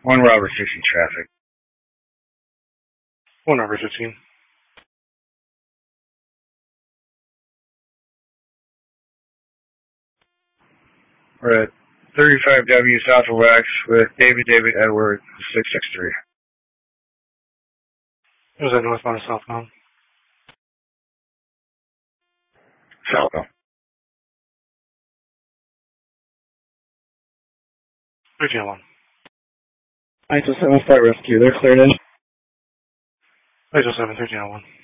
1 Robert 60 traffic. 1 Robert 15. We're at 35W south of Wax with David Edward 663. Was that northbound or southbound? Southbound. 1301. ISO 7 Flight Rescue, they're cleared in. ISO 7, 1301.